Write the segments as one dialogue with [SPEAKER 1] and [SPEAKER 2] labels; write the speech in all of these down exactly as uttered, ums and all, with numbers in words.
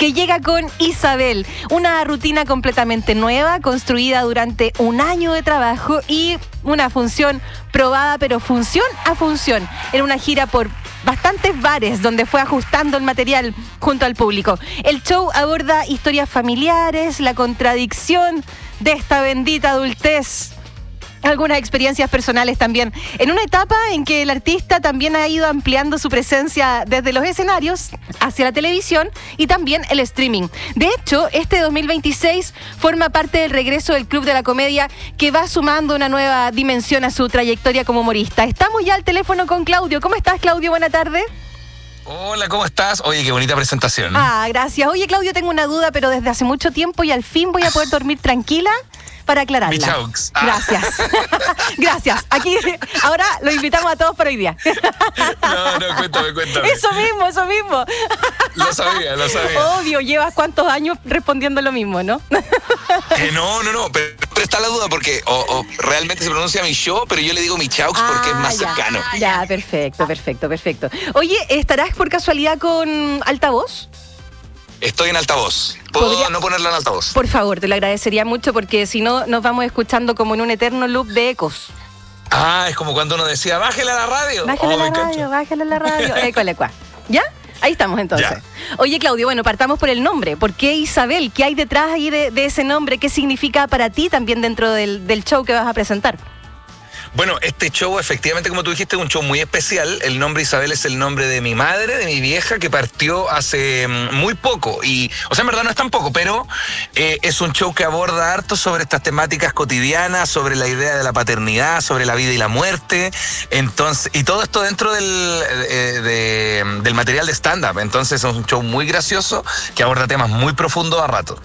[SPEAKER 1] que llega con Isabel. Una rutina completamente nueva, construida durante un año de trabajo y una función probada, pero función a función, en una gira por bastantes bares donde fue ajustando el material junto al público. El show aborda historias familiares, la contradicción de esta bendita adultez, algunas experiencias personales también, en una etapa en que el artista también ha ido ampliando su presencia desde los escenarios hacia la televisión y también el streaming. De hecho, este dos mil veintiséis forma parte del regreso del Club de la Comedia, que va sumando una nueva dimensión a su trayectoria como humorista. Estamos ya al teléfono con Claudio. ¿Cómo estás, Claudio? Buena tarde.
[SPEAKER 2] Hola, ¿cómo estás? Oye, qué bonita presentación.
[SPEAKER 1] Ah, gracias. Oye, Claudio, tengo una duda, pero desde hace mucho tiempo y al fin voy a poder dormir tranquila para aclararla.
[SPEAKER 2] Michaux. Ah.
[SPEAKER 1] Gracias. Gracias. Aquí, ahora lo invitamos a todos para hoy día.
[SPEAKER 2] No, no, cuéntame, cuéntame.
[SPEAKER 1] Eso mismo, eso mismo.
[SPEAKER 2] Lo sabía, lo sabía.
[SPEAKER 1] Obvio, llevas cuántos años respondiendo lo mismo, ¿no?
[SPEAKER 2] Eh, no, no, no, pero, pero está la duda porque o, o realmente se pronuncia Michaux, pero yo le digo Michaux ah, porque es más
[SPEAKER 1] ya,
[SPEAKER 2] cercano.
[SPEAKER 1] Ya, perfecto, perfecto, perfecto. Oye, ¿estarás por casualidad con altavoz?
[SPEAKER 2] Estoy en altavoz. ¿Puedo ¿Podría? no ponerla en altavoz?
[SPEAKER 1] Por favor, te lo agradecería mucho porque si no nos vamos escuchando como en un eterno loop de ecos.
[SPEAKER 2] Ah, es como cuando uno decía, bájale a la radio.
[SPEAKER 1] Bájale a oh, la radio, bájale a la radio. École, cuá. ¿Ya? Ahí estamos entonces. Ya. Oye, Claudio, bueno, partamos por el nombre. ¿Por qué Isabel? ¿Qué hay detrás ahí de, de ese nombre? ¿Qué significa para ti también dentro del, del show que vas a presentar?
[SPEAKER 2] Bueno, este show, efectivamente, como tú dijiste, es un show muy especial. El nombre Isabel es el nombre de mi madre, de mi vieja, que partió hace muy poco. Y, o sea, en verdad no es tan poco, pero eh, es un show que aborda harto sobre estas temáticas cotidianas, sobre la idea de la paternidad, sobre la vida y la muerte. Entonces, y todo esto dentro del, eh, de, del material de stand-up. Entonces, es un show muy gracioso que aborda temas muy profundos a rato.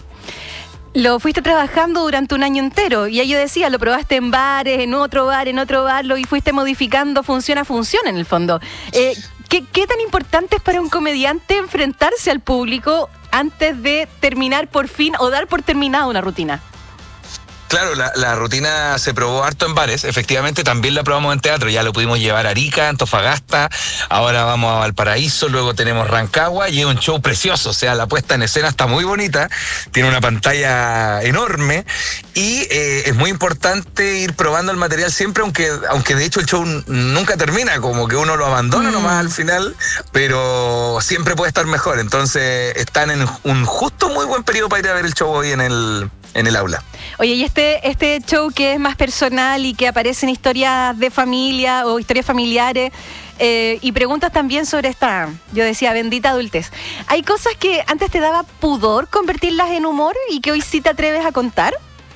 [SPEAKER 1] Lo fuiste trabajando durante un año entero y ahí yo decía, lo probaste en bares, en otro bar, en otro bar, lo y fuiste modificando función a función en el fondo. Eh, ¿qué, ¿Qué tan importante es para un comediante enfrentarse al público antes de terminar por fin o dar por terminada una rutina?
[SPEAKER 2] Claro, la, la rutina se probó harto en bares, efectivamente también la probamos en teatro, ya lo pudimos llevar a Arica, Antofagasta, ahora vamos a Valparaíso, luego tenemos Rancagua y es un show precioso, o sea, la puesta en escena está muy bonita, tiene una pantalla enorme y eh, es muy importante ir probando el material siempre, aunque, aunque de hecho el show nunca termina, como que uno lo abandona mm. nomás al final, pero siempre puede estar mejor, entonces están en un justo muy buen periodo para ir a ver el show hoy en el... en el aula.
[SPEAKER 1] Oye, y este, este show que es más personal y que aparecen historias de familia o historias familiares eh, y preguntas también sobre esta, yo decía, bendita adultez. ¿Hay cosas que antes te daba pudor convertirlas en humor y que hoy sí te atreves a contar?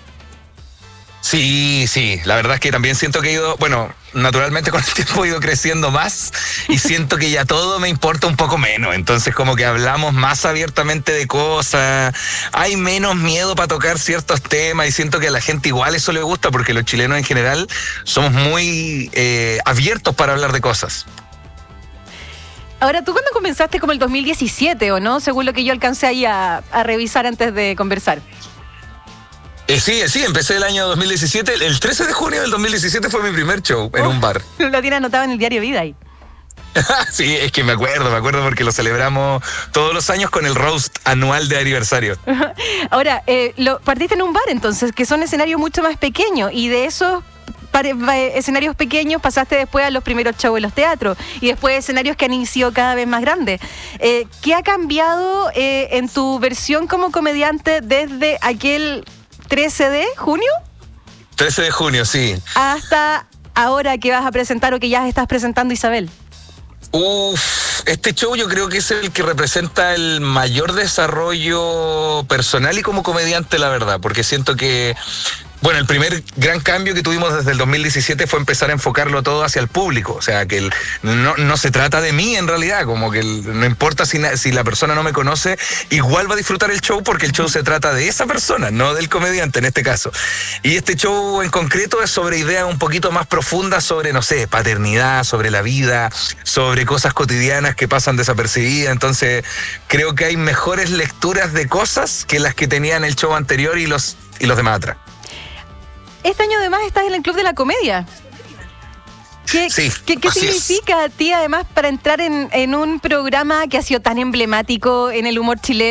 [SPEAKER 2] Sí, sí, la verdad es que también siento que he ido, bueno, naturalmente con el tiempo he ido creciendo más y siento que ya todo me importa un poco menos, entonces como que hablamos más abiertamente de cosas, hay menos miedo para tocar ciertos temas y siento que a la gente igual eso le gusta porque los chilenos en general somos muy eh, abiertos para hablar de cosas.
[SPEAKER 1] Ahora, ¿tú cuándo comenzaste? Como el dos mil diecisiete, ¿o no? Según lo que yo alcancé ahí a, a revisar antes de conversar.
[SPEAKER 2] Eh, sí, sí, empecé el año dos mil diecisiete, el trece de junio del dos mil diecisiete fue mi primer show en oh, un bar.
[SPEAKER 1] Lo tiene anotado en el diario Vida ahí.
[SPEAKER 2] Sí, es que me acuerdo, me acuerdo porque lo celebramos todos los años con el roast anual de aniversario.
[SPEAKER 1] Ahora, eh, lo, partiste en un bar entonces, que son escenarios mucho más pequeños y de esos pare, escenarios pequeños pasaste después a los primeros shows en los teatros y después escenarios que han sido cada vez más grandes. Eh, ¿Qué ha cambiado eh, en tu versión como comediante desde aquel trece de junio?
[SPEAKER 2] trece de junio, sí.
[SPEAKER 1] Hasta ahora que vas a presentar o que ya estás presentando, Isabel.
[SPEAKER 2] Uf, este show yo creo que es el que representa el mayor desarrollo personal y como comediante, la verdad, porque siento que, bueno, el primer gran cambio que tuvimos desde el dos mil diecisiete fue empezar a enfocarlo todo hacia el público, o sea, que el, no, no se trata de mí en realidad, como que el, no importa si, si la persona no me conoce, igual va a disfrutar el show porque el show se trata de esa persona, no del comediante en este caso. Y este show en concreto es sobre ideas un poquito más profundas sobre, no sé, paternidad, sobre la vida, sobre cosas cotidianas que pasan desapercibidas, entonces creo que hay mejores lecturas de cosas que las que tenía en el show anterior y los, y los demás atrás.
[SPEAKER 1] Este año además estás en el Club de la Comedia. ¿Qué,
[SPEAKER 2] sí,
[SPEAKER 1] ¿qué, qué significa
[SPEAKER 2] es.
[SPEAKER 1] a ti además para entrar en, en un programa que ha sido tan emblemático en el humor chileno?